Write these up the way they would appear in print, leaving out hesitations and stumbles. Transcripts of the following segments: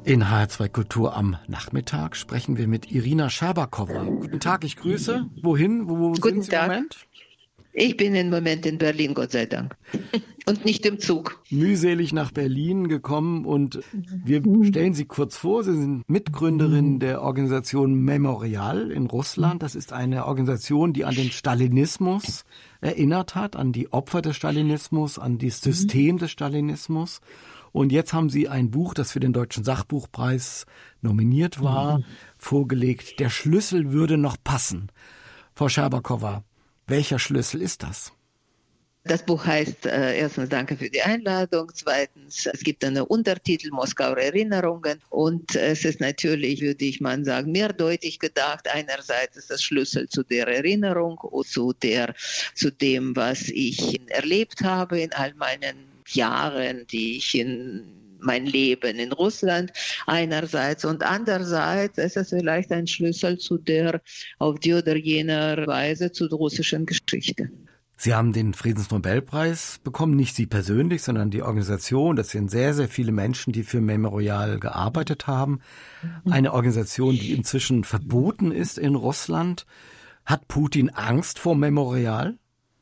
In HR2 Kultur am Nachmittag sprechen wir mit Irina Scherbakowa. Guten Tag, ich grüße. Wohin? Wo sind Sie im Moment? Ich bin im Moment in Berlin, Gott sei Dank. Und nicht im Zug. Mühselig nach Berlin gekommen und wir stellen Sie kurz vor. Sie sind Mitgründerin der Organisation Memorial in Russland. Das ist eine Organisation, die an den Stalinismus erinnert hat, an die Opfer des Stalinismus, an das System des Stalinismus. Und jetzt haben Sie ein Buch, das für den Deutschen Sachbuchpreis nominiert war, vorgelegt. Der Schlüssel würde noch passen. Frau Scherbakowa, welcher Schlüssel ist das? Das Buch heißt, erstens danke für die Einladung, zweitens, es gibt einen Untertitel, Moskauer Erinnerungen, und es ist natürlich, würde ich mal sagen, mehrdeutig gedacht. Einerseits ist das Schlüssel zu der Erinnerung und zu dem, was ich erlebt habe in all meinen Jahren, die ich in mein Leben in Russland einerseits, und andererseits ist es vielleicht ein Schlüssel zu der, auf die oder jener Weise, zur russischen Geschichte. Sie haben den Friedensnobelpreis bekommen, nicht Sie persönlich, sondern die Organisation. Das sind sehr, sehr viele Menschen, die für Memorial gearbeitet haben. Eine Organisation, die inzwischen verboten ist in Russland. Hat Putin Angst vor Memorial?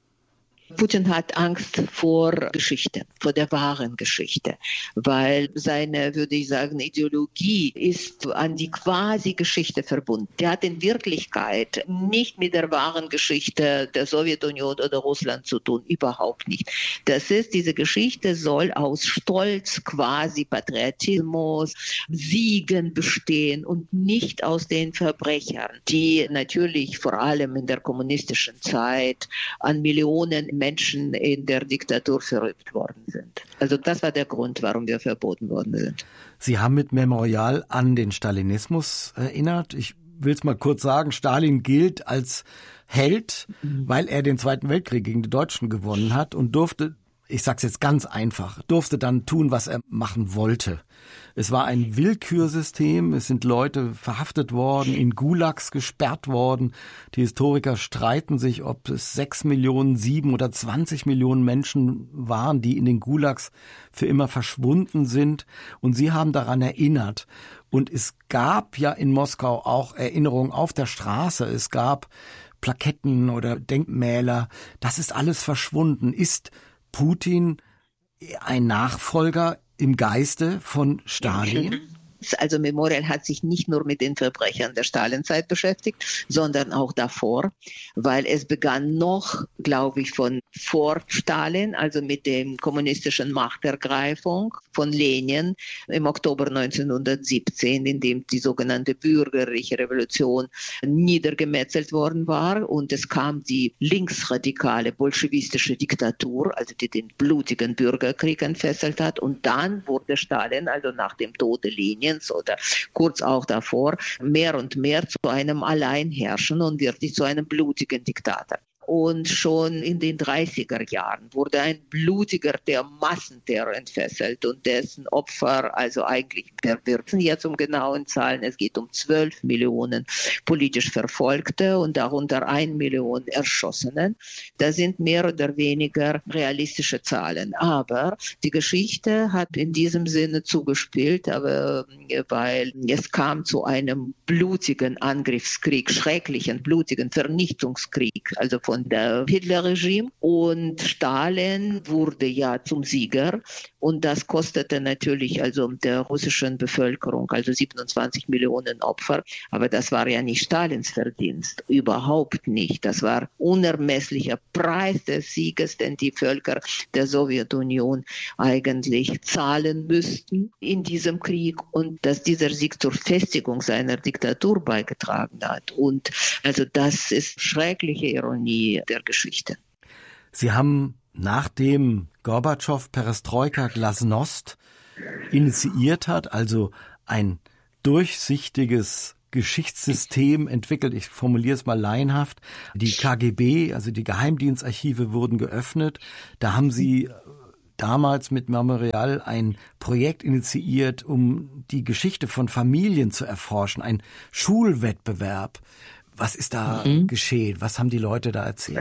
Putin hat Angst vor Geschichte, vor der wahren Geschichte, weil seine, würde ich sagen, Ideologie ist an die Quasi-Geschichte verbunden. Der hat in Wirklichkeit nicht mit der wahren Geschichte der Sowjetunion oder Russland zu tun, überhaupt nicht. Diese Geschichte soll aus Stolz, quasi Patriotismus, Siegen bestehen und nicht aus den Verbrechern, die natürlich vor allem in der kommunistischen Zeit an Millionen Menschen in der Diktatur verrückt worden sind. Also das war der Grund, warum wir verboten worden sind. Sie haben mit Memorial an den Stalinismus erinnert. Ich will es mal kurz sagen, Stalin gilt als Held, weil er den Zweiten Weltkrieg gegen die Deutschen gewonnen hat und durfte, ich sag's jetzt ganz einfach, durfte dann tun, was er machen wollte. Es war ein Willkürsystem, es sind Leute verhaftet worden, in Gulags gesperrt worden. Die Historiker streiten sich, ob es 6 Millionen, 7 oder 20 Millionen Menschen waren, die in den Gulags für immer verschwunden sind. Und sie haben daran erinnert. Und es gab ja in Moskau auch Erinnerungen auf der Straße. Es gab Plaketten oder Denkmäler. Das ist alles verschwunden. Ist Putin ein Nachfolger im Geiste von Stalin? Also Memorial hat sich nicht nur mit den Verbrechern der Stalinzeit beschäftigt, sondern auch davor, weil es begann noch, glaube ich, von vor Stalin, also mit dem kommunistischen Machtergreifung von Lenin im Oktober 1917, in dem die sogenannte bürgerliche Revolution niedergemetzelt worden war, und es kam die linksradikale bolschewistische Diktatur, also die den blutigen Bürgerkrieg entfesselt hat, und dann wurde Stalin, also nach dem Tode Lenins oder kurz auch davor, mehr und mehr zu einem Alleinherrschen und wirklich zu einem blutigen Diktator. Und schon in den 30er Jahren wurde ein blutiger Massenterror entfesselt und dessen Opfer, also eigentlich, wir wissen jetzt um genauen Zahlen, es geht um 12 Millionen politisch Verfolgte und darunter 1 Million Erschossenen. Das sind mehr oder weniger realistische Zahlen. Aber die Geschichte hat in diesem Sinne zugespielt, aber weil es kam zu einem blutigen Angriffskrieg, schrecklichen, blutigen Vernichtungskrieg, also von der Hitler-Regime, und Stalin wurde ja zum Sieger, und das kostete natürlich also der russischen Bevölkerung, also 27 Millionen Opfer, aber das war ja nicht Stalins Verdienst, überhaupt nicht. Das war unermesslicher Preis des Sieges, den die Völker der Sowjetunion eigentlich zahlen müssten in diesem Krieg, und dass dieser Sieg zur Festigung seiner Diktatur beigetragen hat. Und also das ist schreckliche Ironie der Geschichte. Sie haben, nachdem Gorbatschow Perestroika, Glasnost initiiert hat, also ein durchsichtiges Geschichtssystem entwickelt, ich formuliere es mal laienhaft, die KGB, also die Geheimdienstarchive, wurden geöffnet. Da haben Sie damals mit Memorial ein Projekt initiiert, um die Geschichte von Familien zu erforschen, ein Schulwettbewerb. Was ist da geschehen? Was haben die Leute da erzählt?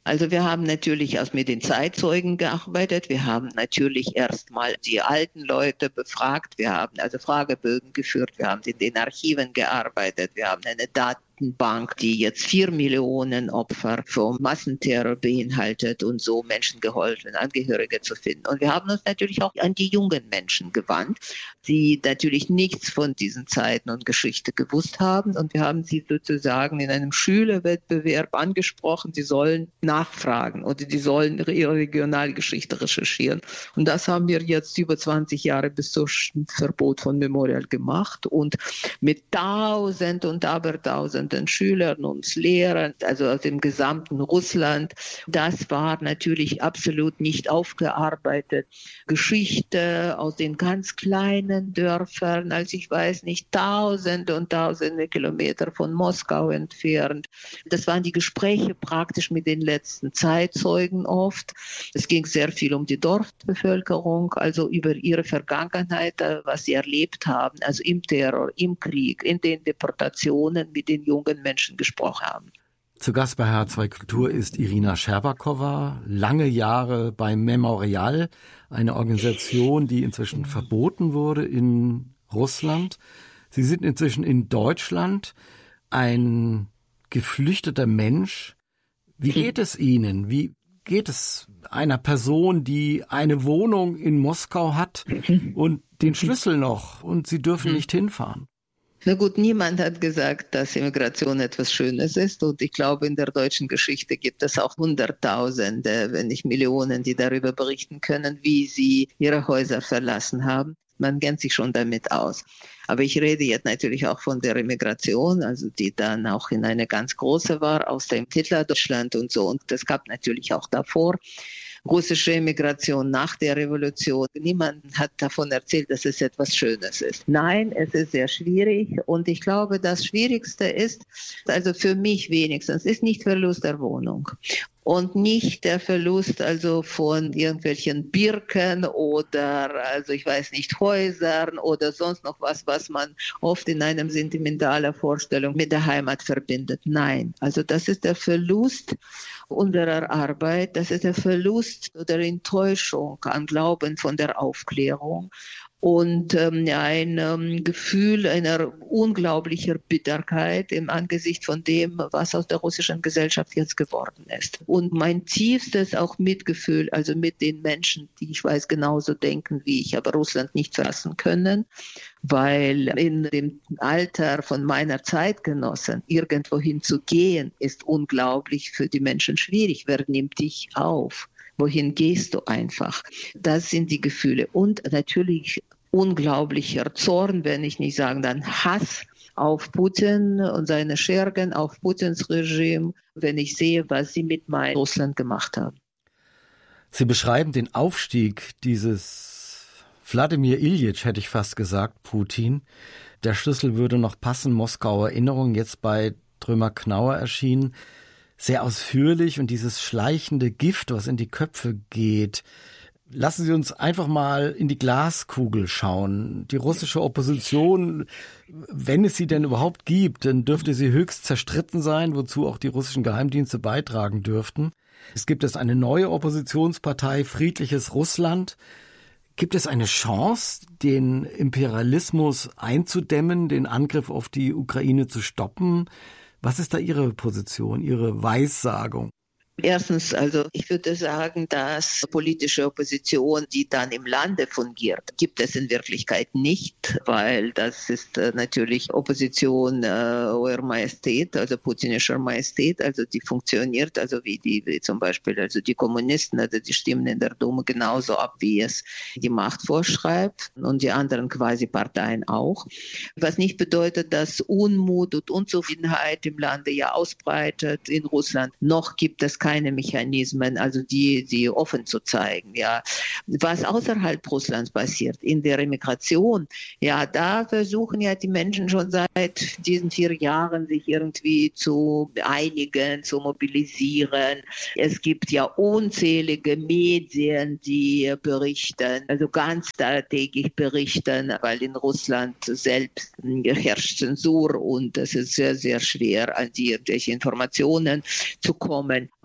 Also wir haben natürlich auch mit den Zeitzeugen gearbeitet. Wir haben natürlich erstmal die alten Leute befragt. Wir haben also Fragebögen geführt. Wir haben in den Archiven gearbeitet. Wir haben eine Datenbank, die jetzt 4 Millionen Opfer vom Massenterror beinhaltet und so Menschen geholfen, Angehörige zu finden. Und wir haben uns natürlich auch an die jungen Menschen gewandt, die natürlich nichts von diesen Zeiten und Geschichte gewusst haben. Und wir haben sie sozusagen in einem Schülerwettbewerb angesprochen, sie sollen nachfragen oder die sollen ihre Regionalgeschichte recherchieren. Und das haben wir jetzt über 20 Jahre bis zum Verbot von Memorial gemacht und mit Tausend und Abertausenden Schülern und Lehrern, also aus dem gesamten Russland. Das war natürlich absolut nicht aufgearbeitet. Geschichte aus den ganz kleinen Dörfern, also ich weiß nicht, Tausende und Tausende Kilometer von Moskau entfernt. Das waren die Gespräche praktisch mit den letzten Zeitzeugen oft. Es ging sehr viel um die Dorfbevölkerung, also über ihre Vergangenheit, was sie erlebt haben, also im Terror, im Krieg, in den Deportationen mit den jungen Menschen gesprochen haben. Zu Gast bei H2 Kultur ist Irina Scherbakowa, lange Jahre bei Memorial, eine Organisation, die inzwischen verboten wurde in Russland. Sie sind inzwischen in Deutschland, ein geflüchteter Mensch. Wie geht es Ihnen? Wie geht es einer Person, die eine Wohnung in Moskau hat und den Schlüssel noch und Sie dürfen nicht hinfahren? Na gut, niemand hat gesagt, dass Immigration etwas Schönes ist. Und ich glaube, in der deutschen Geschichte gibt es auch Hunderttausende, wenn nicht Millionen, die darüber berichten können, wie sie ihre Häuser verlassen haben. Man kennt sich schon damit aus. Aber ich rede jetzt natürlich auch von der Immigration, also die dann auch in eine ganz große war, aus dem Hitlerdeutschland und so. Und das gab natürlich auch davor russische Immigration nach der Revolution. Niemand hat davon erzählt, dass es etwas Schönes ist. Nein, es ist sehr schwierig. Und ich glaube, das Schwierigste ist, also für mich wenigstens, ist nicht Verlust der Wohnung. Und nicht der Verlust also von irgendwelchen Birken oder, also ich weiß nicht, Häusern oder sonst noch was man oft in einer sentimentalen Vorstellung mit der Heimat verbindet. Nein, also das ist der Verlust unserer Arbeit, das ist der Verlust oder Enttäuschung an Glauben von der Aufklärung. Und ein Gefühl einer unglaublicher Bitterkeit im Angesicht von dem, was aus der russischen Gesellschaft jetzt geworden ist. Und mein tiefstes auch Mitgefühl, also mit den Menschen, die ich weiß genauso denken wie ich, aber Russland nicht verlassen können, weil in dem Alter von meiner Zeitgenossen irgendwohin zu gehen, ist unglaublich für die Menschen schwierig. Wer nimmt dich auf? Wohin gehst du einfach? Das sind die Gefühle. Und natürlich unglaublicher Zorn, wenn ich nicht sagen, dann Hass auf Putin und seine Schergen, auf Putins Regime, wenn ich sehe, was sie mit meinem Russland gemacht haben. Sie beschreiben den Aufstieg dieses Wladimir Iljitsch, hätte ich fast gesagt, Putin. Der Schlüssel würde noch passen, Moskauer Erinnerung, jetzt bei Trömer-Knauer erschienen. Sehr ausführlich und dieses schleichende Gift, was in die Köpfe geht. Lassen Sie uns einfach mal in die Glaskugel schauen. Die russische Opposition, wenn es sie denn überhaupt gibt, dann dürfte sie höchst zerstritten sein, wozu auch die russischen Geheimdienste beitragen dürften. Es gibt jetzt eine neue Oppositionspartei, Friedliches Russland. Gibt es eine Chance, den Imperialismus einzudämmen, den Angriff auf die Ukraine zu stoppen? Was ist da Ihre Position, Ihre Weissagung? Erstens, also ich würde sagen, dass politische Opposition, die dann im Lande fungiert, gibt es in Wirklichkeit nicht, weil das ist natürlich Opposition Eurer Majestät, also putinischer Majestät, also die funktioniert, also wie zum Beispiel also die Kommunisten, also die stimmen in der Dume genauso ab, wie es die Macht vorschreibt und die anderen quasi Parteien auch. Was nicht bedeutet, dass Unmut und Unzufriedenheit im Lande ja ausbreitet in Russland. Noch gibt es keine Mechanismen, also die offen zu zeigen. Ja, was außerhalb Russlands passiert, in der Immigration, ja, da versuchen ja die Menschen schon seit diesen 4 Jahren sich irgendwie zu einigen, zu mobilisieren. Es gibt ja unzählige Medien, die berichten, also ganz täglich berichten, weil in Russland selbst herrscht Zensur und es ist sehr, sehr schwer, an irgendwelche Informationen zu kommen.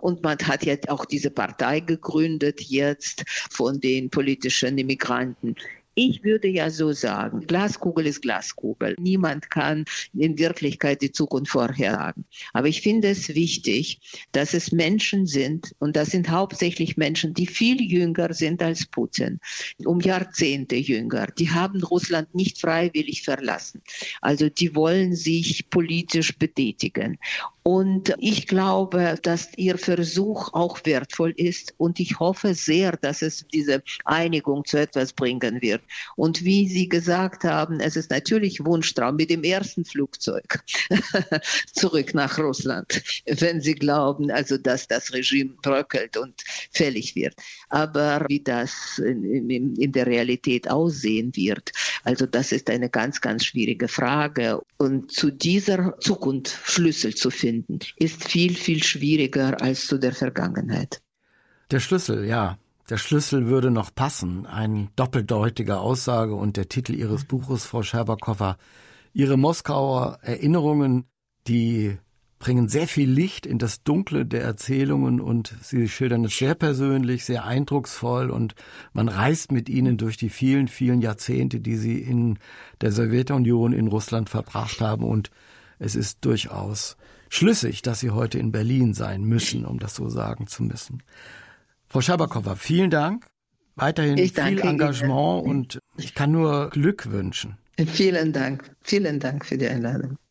Und man hat ja auch diese Partei gegründet jetzt von den politischen Immigranten. Ich würde ja so sagen, Glaskugel ist Glaskugel. Niemand kann in Wirklichkeit die Zukunft vorhersagen. Aber ich finde es wichtig, dass es Menschen sind, und das sind hauptsächlich Menschen, die viel jünger sind als Putin, um Jahrzehnte jünger. Die haben Russland nicht freiwillig verlassen. Also die wollen sich politisch betätigen. Und ich glaube, dass Ihr Versuch auch wertvoll ist. Und ich hoffe sehr, dass es diese Einigung zu etwas bringen wird. Und wie Sie gesagt haben, es ist natürlich Wunschtraum mit dem ersten Flugzeug zurück nach Russland, wenn Sie glauben, also dass das Regime bröckelt und fällig wird. Aber wie das in der Realität aussehen wird, also das ist eine ganz, ganz schwierige Frage. Und zu dieser Zukunft Schlüssel zu finden, ist viel, viel schwieriger als zu der Vergangenheit. Der Schlüssel, ja. Der Schlüssel würde noch passen. Eine doppeldeutige Aussage und der Titel Ihres Buches, Frau Scherbakowa. Ihre Moskauer Erinnerungen, die bringen sehr viel Licht in das Dunkle der Erzählungen und Sie schildern es sehr persönlich, sehr eindrucksvoll und man reist mit Ihnen durch die vielen, vielen Jahrzehnte, die Sie in der Sowjetunion, in Russland verbracht haben und es ist durchaus schlüssig, dass Sie heute in Berlin sein müssen, um das so sagen zu müssen. Frau Scherbakowa, vielen Dank. Weiterhin viel Engagement Ihnen. Und ich kann nur Glück wünschen. Vielen Dank für die Einladung.